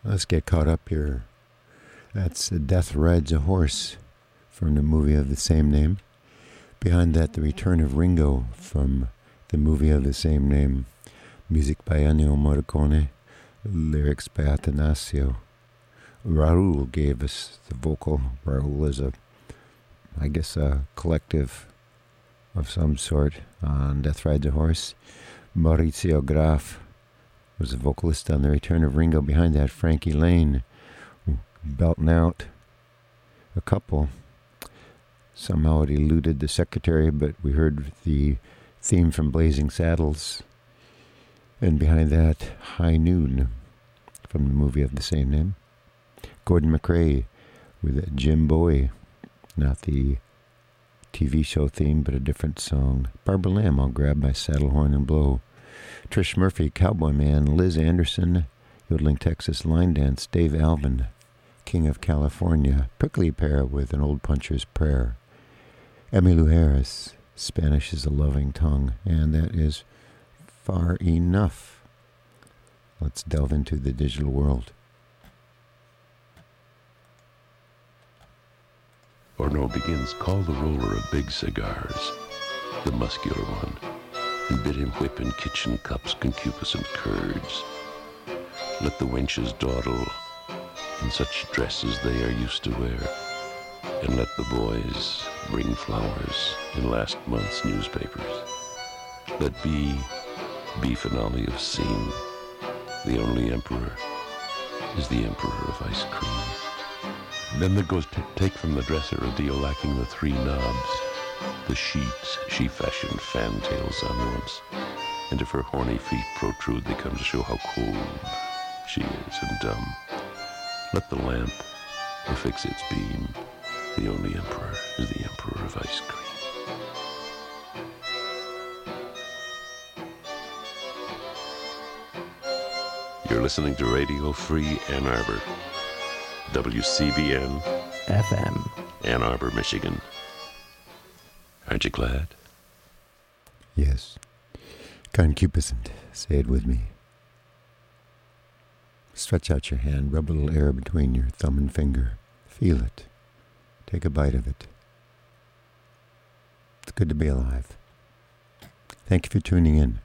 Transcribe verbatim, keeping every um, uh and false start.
Let's get caught up here. That's Death Rides a Horse from the movie of the same name. Behind that, The Return of Ringo from the movie of the same name. Music by Ennio Morricone, lyrics by Atanasio. Raul gave us the vocal. Raul is a, I guess, a collective of some sort on Death Rides a Horse. Maurizio Graf was a vocalist on The Return of Ringo. Behind that, Frankie Lane, belting out a couple. Somehow it eluded the secretary, but we heard the theme from Blazing Saddles. And behind that, High Noon from the movie of the same name. Gordon McRae with Jim Bowie, not the T V show theme, but a different song. Barbara Lamb, I'll Grab My Saddle Horn and Blow. Trish Murphy, Cowboy Man. Liz Anderson, Yodeling Texas Line Dance. Dave Alvin, King of California. Prickly Pear with An Old Puncher's Prayer. Emmylou Harris, Spanish is a Loving Tongue. And that is Far Enough. Let's delve into the digital world. Orno begins Call the Roller of Big Cigars, the muscular one, and bid him whip in kitchen cups concupiscent curds. Let the wenches dawdle in such dresses they are used to wear, and let the boys bring flowers in last month's newspapers. Let be be finale of scene. The only emperor is the emperor of ice cream. Then there goes to take from the dresser a deal lacking the three knobs, the sheets she fashioned fantails on once, and if her horny feet protrude, they come to show how cold she is and dumb. Let the lamp affix its beam. The only emperor is the emperor of ice cream. You're listening to Radio Free Ann Arbor, W C B N F M, Ann Arbor, Michigan. Aren't you glad? Yes. Concupiscent. Say it with me. Stretch out your hand. Rub a little air between your thumb and finger. Feel it. Take a bite of it. It's good to be alive. Thank you for tuning in.